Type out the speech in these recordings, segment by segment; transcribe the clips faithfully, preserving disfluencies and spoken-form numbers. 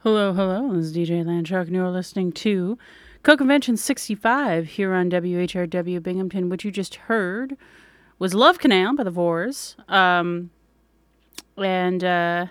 Hello, hello. This is D J Landchuck, and you're listening to Co-Convention sixty-five here on W H R W Binghamton. What you just heard was Love Canal by the Vores. Um, and uh,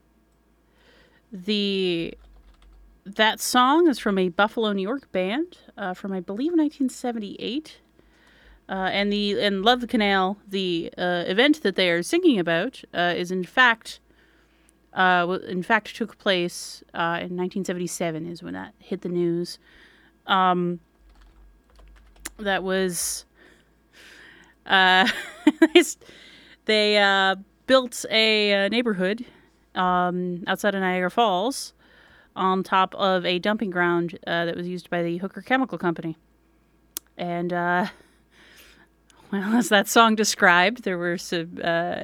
the that song is from a Buffalo, New York band uh, from, I believe, nineteen seventy-eight. Uh, and the and Love Canal, the uh, event that they are singing about, uh, is in fact Uh, in fact, took place uh, in nineteen seventy-seven is when that hit the news. Um, that was uh, they uh, built a, a neighborhood um, outside of Niagara Falls on top of a dumping ground uh, that was used by the Hooker Chemical Company. And uh, well, as that song described, there were some. Uh,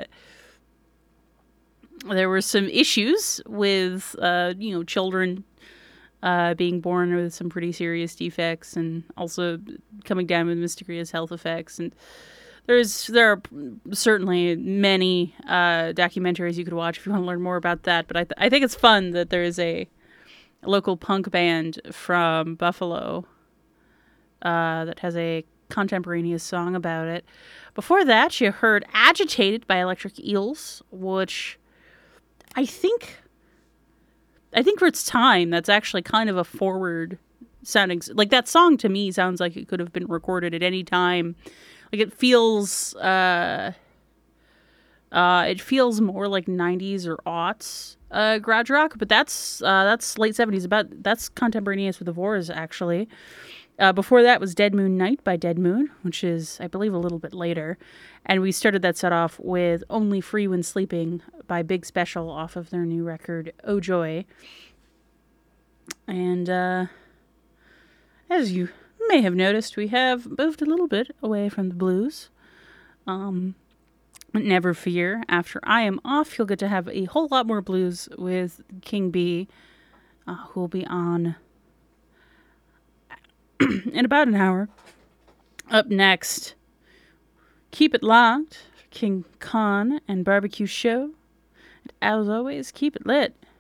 There were some issues with, uh, you know, children uh, being born with some pretty serious defects, and also coming down with mysterious health effects. And there's there are certainly many uh, documentaries you could watch if you want to learn more about that. But I th- I think it's fun that there is a local punk band from Buffalo uh, that has a contemporaneous song about it. Before that, you heard "Agitated" by Electric Eels, which I think, I think for its time, that's actually kind of a forward sounding, like that song to me sounds like it could have been recorded at any time. Like it feels, uh, uh, it feels more like nineties or aughts, uh, garage rock, but that's, uh, that's late seventies, about, that's contemporaneous with the Vores, actually. Uh, before that was Dead Moon Night by Dead Moon, which is, I believe, a little bit later. And we started that set off with Only Free When Sleeping by Big Special off of their new record, Oh Joy. And uh, as you may have noticed, we have moved a little bit away from the blues. Um, never fear, after I am off, you'll get to have a whole lot more blues with King B, uh, who will be on in about an hour. Up next, keep it locked for King Khan and Barbecue Show. And as always, keep it lit.